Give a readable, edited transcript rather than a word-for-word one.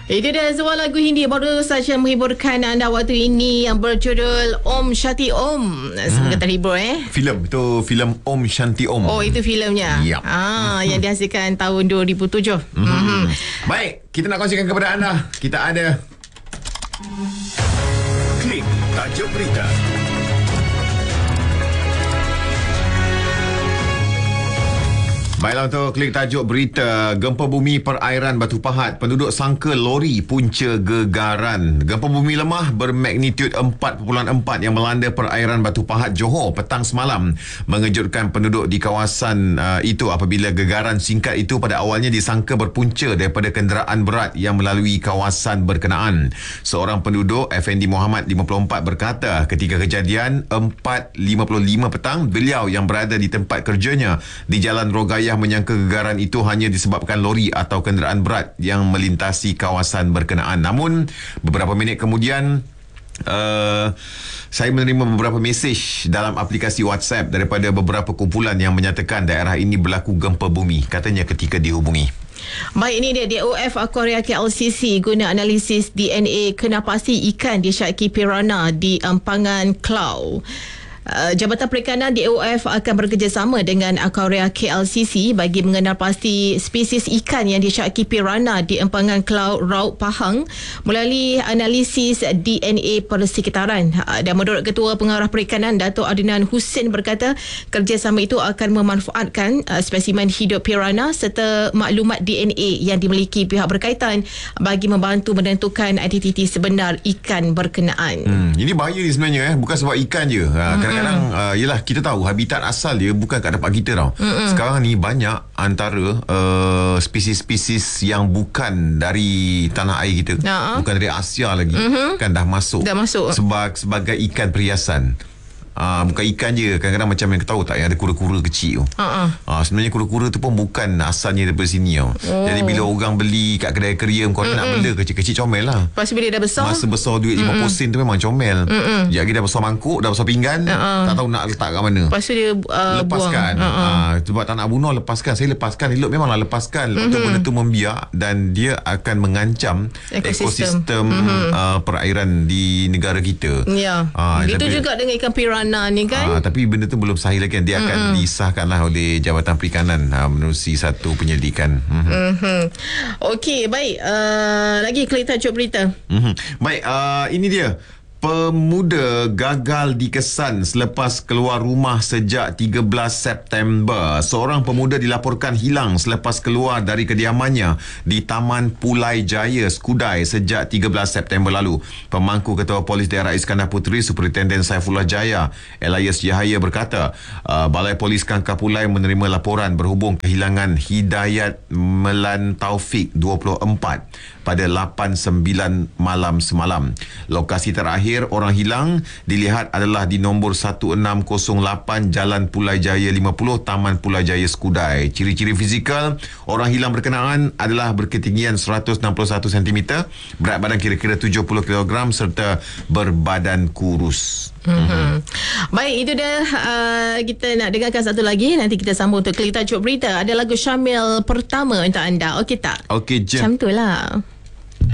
Itu dia sebuah lagu Hindi baru saja menghiburkan anda waktu ini yang berjudul Om Shanti Om. Semoga terhibur Filem itu filem Om Shanti Om. Oh, itu filemnya. Yep. Yang dihasilkan tahun 2007. Baik, kita nak kongsikan kepada anda. Kita ada Klik tajuk berita. Baiklah, untuk klik tajuk berita, gempa bumi perairan Batu Pahat, penduduk sangka lori punca gegaran. Gempa bumi lemah bermagnitud 4.4 yang melanda perairan Batu Pahat, Johor petang semalam mengejutkan penduduk di kawasan itu apabila gegaran singkat itu pada awalnya disangka berpunca daripada kenderaan berat yang melalui kawasan berkenaan. Seorang penduduk, Effendi Muhammad 54, berkata ketika kejadian 4.55 petang, beliau yang berada di tempat kerjanya di Jalan Rogayah menyangka gegaran itu hanya disebabkan lori atau kenderaan berat yang melintasi kawasan berkenaan. Namun beberapa minit kemudian saya menerima beberapa mesej dalam aplikasi WhatsApp daripada beberapa kumpulan yang menyatakan daerah ini berlaku gempa bumi, katanya ketika dihubungi. Baik, ini dia DOF Aquaria KLCC guna analisis DNA kena pasti ikan disyaki piranha di Empangan Klau. Jabatan Perikanan DOF akan bekerjasama dengan Aquaria KLCC bagi mengenal pasti spesies ikan yang disyaki piranha di Empangan Klau Raut Pahang melalui analisis DNA persekitaran. Dan menurut Ketua Pengarah Perikanan Dato' Adnan Hussein berkata kerjasama itu akan memanfaatkan spesimen hidup piranha serta maklumat DNA yang dimiliki pihak berkaitan bagi membantu menentukan identiti sebenar ikan berkenaan. Ini bahaya ni sebenarnya, bukan sebab ikan je. Kadang-kadang yelah, kita tahu habitat asal dia bukan kat tempat kita tau. Sekarang ni banyak antara spesies-spesies yang bukan dari tanah air kita, bukan dari Asia lagi, kan dah masuk sebagai ikan perhiasan. Bukan ikan je, kadang-kadang macam yang tahu tak, yang ada kura-kura kecil tu. Sebenarnya kura-kura tu pun bukan asalnya daripada sini tau. Jadi bila orang beli kat kedai keriam, korang nak bela kecil-kecil, comel lah. Lepas bila dah besar, masa besar duit 50 sen tu memang comel. Jadi dah besar mangkuk, dah besar pinggan, tak tahu nak letak kat mana. Lepas tu dia lepaskan. Sebab tak nak bunuh, lepaskan. Saya lepaskan, elok memanglah lepaskan. Lepas tu benda tu membiak dan dia akan mengancam ekosistem perairan di negara kita. Ya. Itu juga dengan ikan piranha ni kan. Tapi benda tu belum sahih lagi kan. Dia akan disahkanlah oleh Jabatan Perikanan menerusi satu penyelidikan. Okey, baik. Lagi klik tajuk berita. Baik, ini dia. Pemuda gagal dikesan selepas keluar rumah sejak 13 September. Seorang pemuda dilaporkan hilang selepas keluar dari kediamannya di Taman Pulai Jaya, Skudai sejak 13 September lalu. Pemangku Ketua Polis Daerah Iskandar Puteri, Superintenden Saifullah Jaya, Elias Yahaya berkata, Balai Polis Kangkar Pulai menerima laporan berhubung kehilangan Hidayat Melan Taufik 24 pada 8.9 malam semalam. Lokasi terakhir orang hilang dilihat adalah di nombor 1608 Jalan Pulai Jaya 50, Taman Pulai Jaya, Skudai. Ciri-ciri fizikal orang hilang berkenaan adalah berketinggian 161 cm, berat badan kira-kira 70 kg serta berbadan kurus. Baik, itu dia. Kita nak dengarkan satu lagi. Nanti kita sambung untuk klik tajuk berita. Ada lagu Syamil pertama untuk anda. Okey tak? Okey je. Macam tu lah.